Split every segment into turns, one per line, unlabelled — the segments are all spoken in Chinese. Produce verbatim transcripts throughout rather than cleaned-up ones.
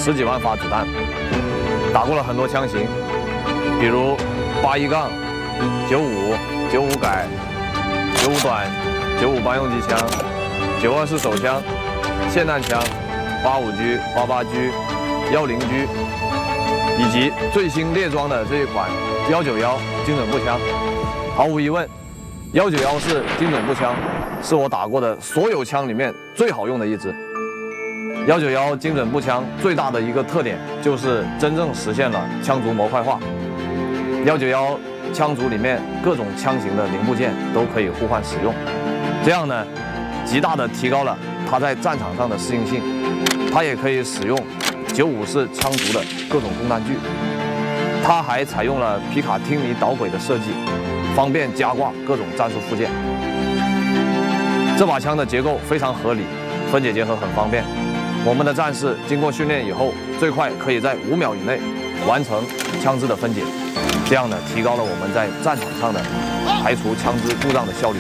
十几万发子弹，打过了很多枪型，比如八一杠、九五、九五改、九五短、九五班用机枪、九二式手枪、霰弹枪、八五狙、八八狙、幺零狙，以及最新列装的这一款幺九幺精准步枪。毫无疑问，幺九幺式精准步枪是我打过的所有枪里面最好用的一支。幺九幺精准步枪最大的一个特点就是真正实现了枪族模块化。幺九幺枪组里面各种枪型的零部件都可以互换使用，这样呢，极大的提高了它在战场上的适应性。它也可以使用九五式枪族的各种供弹具。它还采用了皮卡汀尼导轨的设计，方便加挂各种战术附件。这把枪的结构非常合理，分解结合很方便。我们的战士经过训练以后，最快可以在五秒以内完成枪支的分解，这样呢，提高了我们在战场上的排除枪支故障的效率。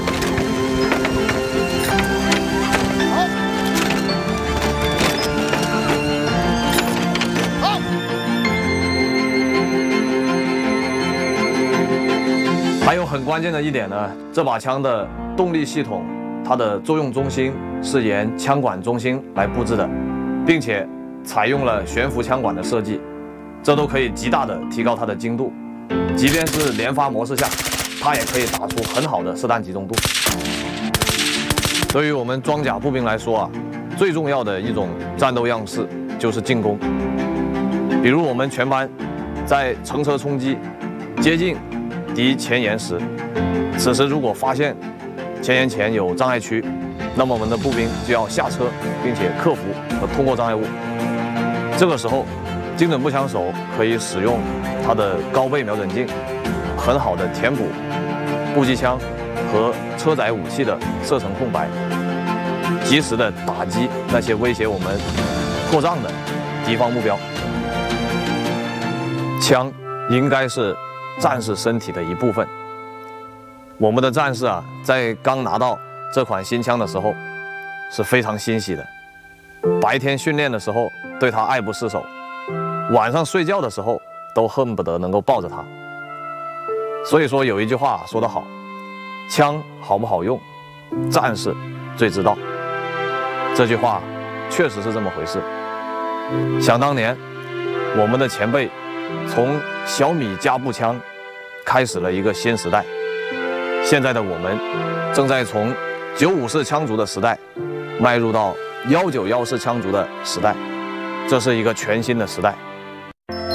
还有很关键的一点呢，这把枪的动力系统，它的作用中心是沿枪管中心来布置的，并且采用了悬浮枪管的设计，这都可以极大的提高它的精度。即便是连发模式下，它也可以打出很好的射弹集中度。对于我们装甲步兵来说啊，最重要的一种战斗样式就是进攻。比如我们全班在乘车冲击、接近敌前沿时，此时如果发现前沿前有障碍区，那么我们的步兵就要下车，并且克服和通过障碍物。这个时候，精准步枪手可以使用它的高倍瞄准镜，很好的填补步机枪和车载武器的射程空白，及时的打击那些威胁我们破障的敌方目标。枪应该是战士身体的一部分。我们的战士啊，在刚拿到这款新枪的时候是非常欣喜的，白天训练的时候对它爱不释手，晚上睡觉的时候都恨不得能够抱着它。所以说有一句话说得好，枪好不好用，战士最知道。这句话确实是这么回事。想当年，我们的前辈从小米加步枪开始了一个新时代，现在的我们正在从九五式枪族的时代迈入到幺九幺式枪族的时代，这是一个全新的时代。